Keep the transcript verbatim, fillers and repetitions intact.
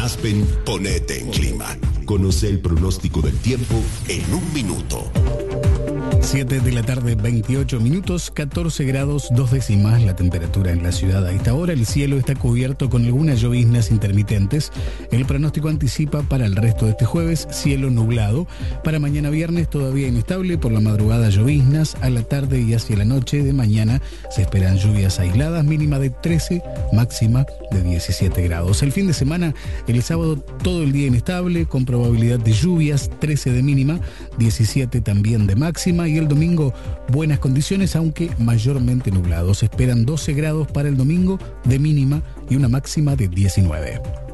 Aspen, ponete en clima. Conoce el pronóstico del tiempo en un minuto. siete de la tarde, veintiocho minutos, catorce grados, dos décimas la temperatura en la ciudad. A esta hora el cielo está cubierto con algunas lloviznas intermitentes. El pronóstico anticipa para el resto de este jueves cielo nublado. Para mañana viernes todavía inestable, por la madrugada lloviznas, a la tarde y hacia la noche de mañana se esperan lluvias aisladas, mínima de trece, máxima de diecisiete grados. El fin de semana, el sábado todo el día inestable, con probabilidad de lluvias, trece de mínima, diecisiete también de máxima, y el domingo buenas condiciones, aunque mayormente nublados. Se esperan doce grados para el domingo de mínima y una máxima de diecinueve.